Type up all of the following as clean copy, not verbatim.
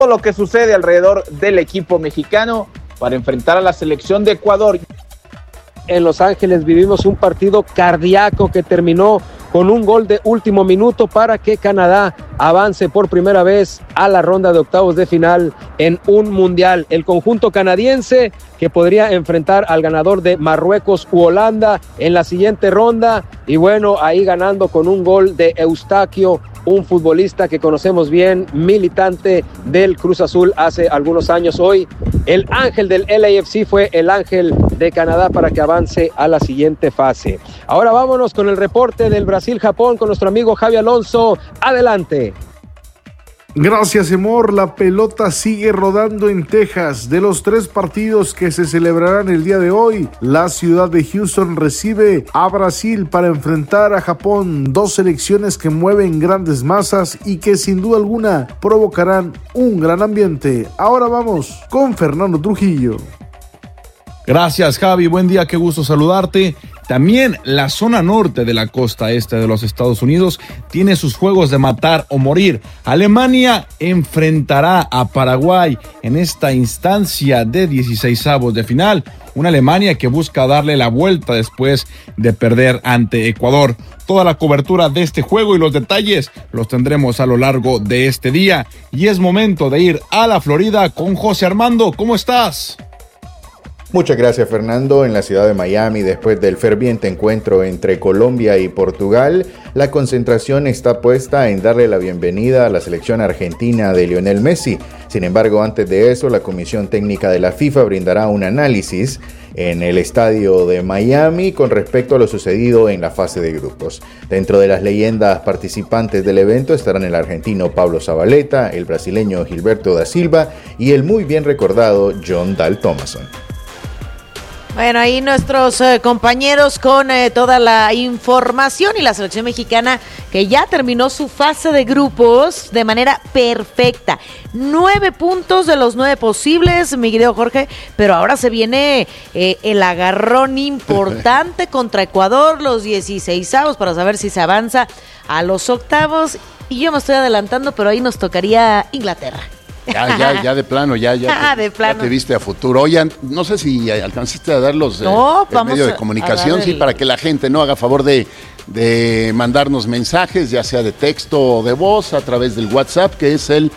lo que sucede alrededor del equipo mexicano para enfrentar a la selección de Ecuador. En Los Ángeles vivimos un partido cardíaco que terminó con un gol de último minuto para que Canadá avance por primera vez a la ronda de octavos de final en un mundial. El conjunto canadiense que podría enfrentar al ganador de Marruecos u Holanda en la siguiente ronda, y bueno, ahí ganando con un gol de Eustaquio, un futbolista que conocemos bien, militante del Cruz Azul hace algunos años. Hoy el ángel del LAFC fue el ángel de Canadá para que avance a la siguiente fase. Ahora vámonos con el reporte del Brasil-Japón con nuestro amigo Javi Alonso. Adelante. Gracias, Emor. La pelota sigue rodando en Texas. De los 3 partidos que se celebrarán el día de hoy, la ciudad de Houston recibe a Brasil para enfrentar a Japón, 2 selecciones que mueven grandes masas y que sin duda alguna provocarán un gran ambiente. Ahora vamos con Fernando Trujillo. Gracias, Javi, buen día, qué gusto saludarte. También la zona norte de la costa este de los Estados Unidos tiene sus juegos de matar o morir. Alemania enfrentará a Paraguay en esta instancia de 16avos de final. Una Alemania que busca darle la vuelta después de perder ante Ecuador. Toda la cobertura de este juego y los detalles los tendremos a lo largo de este día. Y es momento de ir a la Florida con José Armando. ¿Cómo estás? Muchas gracias, Fernando. En la ciudad de Miami, después del ferviente encuentro entre Colombia y Portugal, la concentración está puesta en darle la bienvenida a la selección argentina de Lionel Messi. Sin embargo, antes de eso, la Comisión Técnica de la FIFA brindará un análisis en el estadio de Miami con respecto a lo sucedido en la fase de grupos. Dentro de las leyendas participantes del evento estarán el argentino Pablo Zabaleta, el brasileño Gilberto da Silva y el muy bien recordado John Dal Thomason. Bueno, ahí nuestros compañeros con toda la información, y la selección mexicana que ya terminó su fase de grupos de manera perfecta. 9 puntos de los 9 posibles, mi querido Jorge, pero ahora se viene el agarrón importante contra Ecuador, los 16avos, para saber si se avanza a los octavos. Y yo me estoy adelantando, pero ahí nos tocaría Inglaterra. Ya de plano, ya te viste a futuro. Oye, no sé si alcanzaste a dar los medios de comunicación, sí, para que la gente no haga favor de mandarnos mensajes, ya sea de texto o de voz, a través del WhatsApp, que es el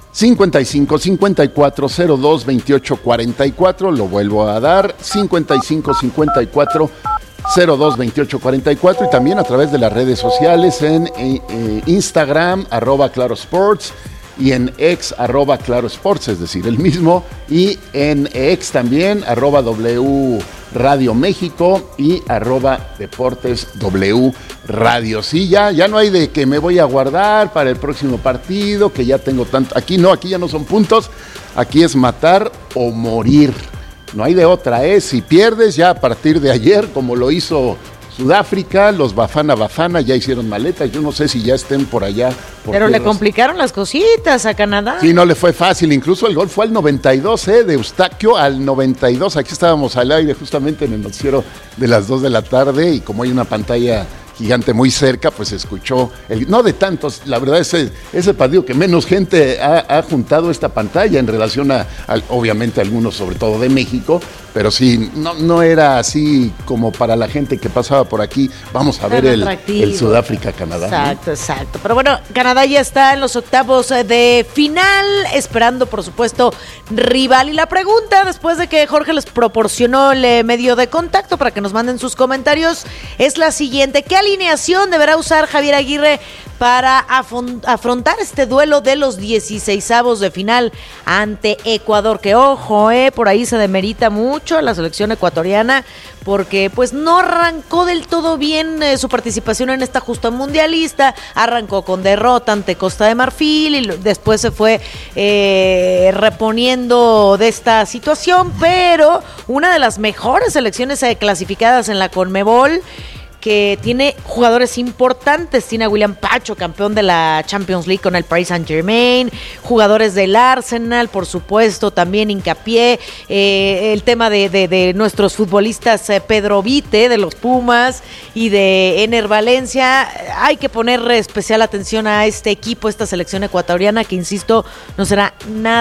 55 54 02 28 44. Lo vuelvo a dar, 55 54 02 28 44, y también a través de las redes sociales en Instagram, @clarosports, y en X, @clarosports, es decir, el mismo, y en X también, @W Radio México y @Deportes W Radio. Sí, ya no hay de que me voy a guardar para el próximo partido, que ya tengo tanto. Aquí no, aquí ya no son puntos, aquí es matar o morir. No hay de otra, si pierdes ya a partir de ayer, como lo hizo Sudáfrica, los Bafana ya hicieron maletas. Yo no sé si ya estén por allá. Pero le complicaron las cositas a Canadá. Sí, no le fue fácil. Incluso el gol fue al 92, de Eustaquio al 92. Aquí estábamos al aire justamente en el noticiero de las 2 de la tarde, y como hay una pantalla gigante muy cerca, pues se escuchó, no de tantos, la verdad ese partido que menos gente ha juntado esta pantalla en relación a obviamente algunos, sobre todo de México, pero sí, no era así como para la gente que pasaba por aquí. Vamos a ver el Sudáfrica-Canadá. Exacto. Pero bueno, Canadá ya está en los octavos de final, esperando, por supuesto, rival. Y la pregunta, después de que Jorge les proporcionó el medio de contacto para que nos manden sus comentarios, es la siguiente: ¿qué alineación deberá usar Javier Aguirre para afrontar este duelo de los 16avos de final ante Ecuador? Que ojo, por ahí se demerita mucho a la selección ecuatoriana, porque pues no arrancó del todo bien su participación en esta justa mundialista. Arrancó con derrota ante Costa de Marfil y después se fue reponiendo de esta situación, pero una de las mejores selecciones clasificadas en la CONMEBOL, que tiene jugadores importantes. Tiene a William Pacho, campeón de la Champions League con el Paris Saint-Germain, jugadores del Arsenal, por supuesto, también hincapié el tema de nuestros futbolistas, Pedro Vite de los Pumas y de Ener Valencia. Hay que poner especial atención a este equipo, esta selección ecuatoriana que, insisto, no será nada